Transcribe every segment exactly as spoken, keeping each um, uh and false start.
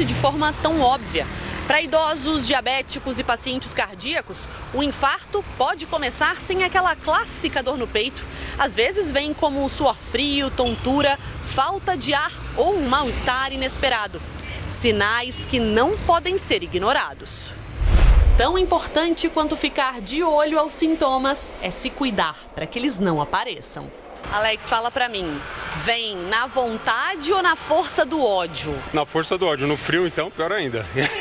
de forma tão óbvia. Para idosos, diabéticos e pacientes cardíacos, o infarto pode começar sem aquela clássica dor no peito. Às vezes vem como suor frio, tontura, falta de ar ou um mal-estar inesperado. Sinais que não podem ser ignorados. Tão importante quanto ficar de olho aos sintomas é se cuidar para que eles não apareçam. Alex, fala pra mim, vem na vontade ou na força do ódio? Na força do ódio, no frio então, pior ainda.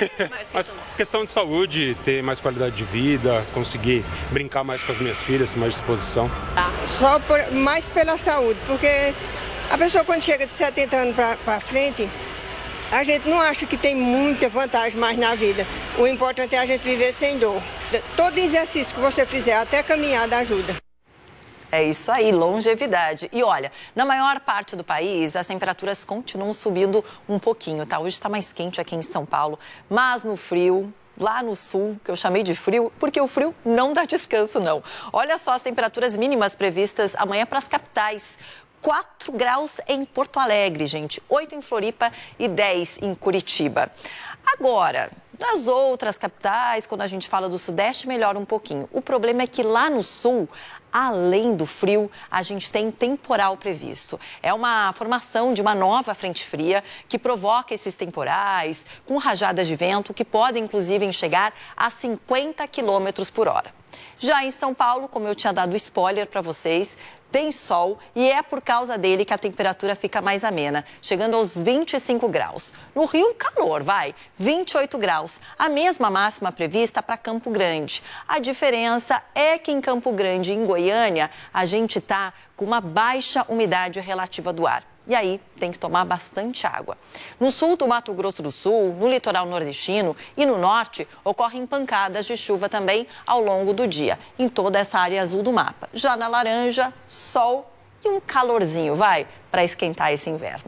Mas questão de saúde, ter mais qualidade de vida, conseguir brincar mais com as minhas filhas, mais disposição. Tá. Só por, mais pela saúde, porque a pessoa quando chega de setenta anos pra, pra frente, a gente não acha que tem muita vantagem mais na vida. O importante é a gente viver sem dor. Todo exercício que você fizer, até caminhada, ajuda. É isso aí, longevidade. E olha, na maior parte do país, as temperaturas continuam subindo um pouquinho, tá? Hoje está mais quente aqui em São Paulo, mas no frio, lá no sul, que eu chamei de frio, porque o frio não dá descanso, não. Olha só as temperaturas mínimas previstas amanhã para as capitais. quatro graus em Porto Alegre, gente, oito em Floripa e dez em Curitiba. Agora, nas outras capitais, quando a gente fala do Sudeste, melhora um pouquinho. O problema é que lá no Sul, além do frio, a gente tem temporal previsto. É uma formação de uma nova frente fria que provoca esses temporais com rajadas de vento que podem, inclusive, chegar a cinquenta quilômetros por hora. Já em São Paulo, como eu tinha dado spoiler para vocês, tem sol e é por causa dele que a temperatura fica mais amena, chegando aos vinte e cinco graus. No Rio, calor, vai, vinte e oito graus. A mesma máxima prevista para Campo Grande. A diferença é que em Campo Grande e em Goiânia, a gente está com uma baixa umidade relativa do ar. E aí, tem que tomar bastante água. No sul do Mato Grosso do Sul, no litoral nordestino e no norte, ocorrem pancadas de chuva também ao longo do dia, em toda essa área azul do mapa. Já na laranja, sol e um calorzinho, vai, para esquentar esse inverno.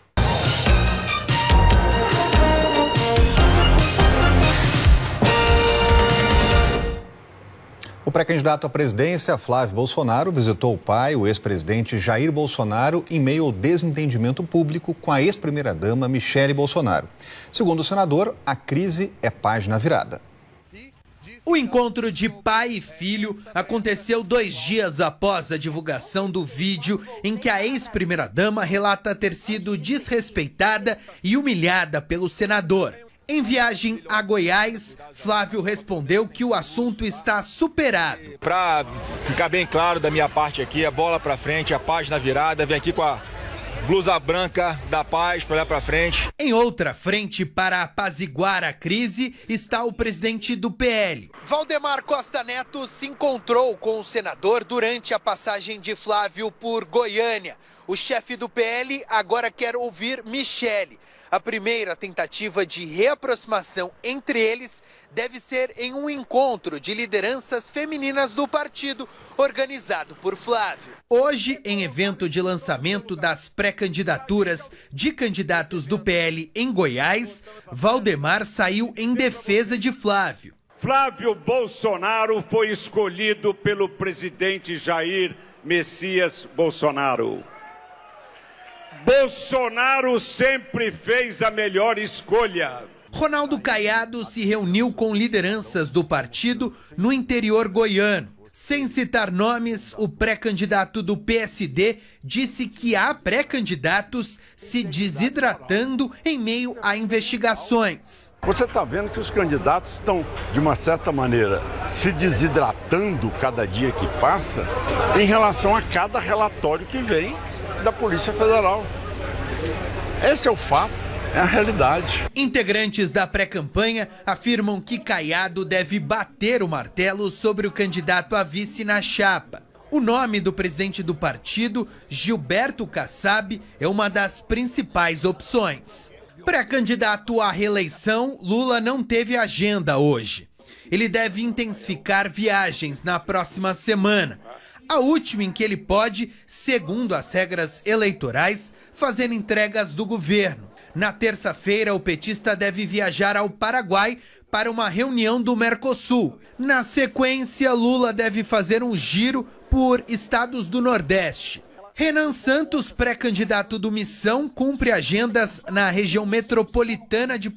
O pré-candidato à presidência, Flávio Bolsonaro, visitou o pai, o ex-presidente Jair Bolsonaro, em meio ao desentendimento público com a ex-primeira-dama Michele Bolsonaro. Segundo o senador, a crise é página virada. O encontro de pai e filho aconteceu dois dias após a divulgação do vídeo em que a ex-primeira-dama relata ter sido desrespeitada e humilhada pelo senador. Em viagem a Goiás, Flávio respondeu que o assunto está superado. Para ficar bem claro da minha parte aqui, a bola para frente, a página virada, vem aqui com a blusa branca da paz para olhar para frente. Em outra frente, para apaziguar a crise, está o presidente do P L. Valdemar Costa Neto se encontrou com o senador durante a passagem de Flávio por Goiânia. O chefe do P L agora quer ouvir Michele. A primeira tentativa de reaproximação entre eles deve ser em um encontro de lideranças femininas do partido, organizado por Flávio. Hoje, em evento de lançamento das pré-candidaturas de candidatos do P L em Goiás, Valdemar saiu em defesa de Flávio. Flávio Bolsonaro foi escolhido pelo presidente Jair Messias Bolsonaro. Bolsonaro sempre fez a melhor escolha. Ronaldo Caiado se reuniu com lideranças do partido no interior goiano. Sem citar nomes, o pré-candidato do P S D disse que há pré-candidatos se desidratando em meio a investigações. Você está vendo que os candidatos estão, de uma certa maneira, se desidratando cada dia que passa em relação a cada relatório que vem da Polícia Federal. Esse é o fato, é a realidade. Integrantes da pré-campanha afirmam que Caiado deve bater o martelo sobre o candidato a vice na chapa. O nome do presidente do partido, Gilberto Kassab, é uma das principais opções. Pré-candidato à reeleição, Lula não teve agenda hoje. Ele deve intensificar viagens na próxima semana. A última em que ele pode, segundo as regras eleitorais, fazer entregas do governo. Na terça-feira, o petista deve viajar ao Paraguai para uma reunião do Mercosul. Na sequência, Lula deve fazer um giro por estados do Nordeste. Renan Santos, pré-candidato do Missão, cumpre agendas na região metropolitana de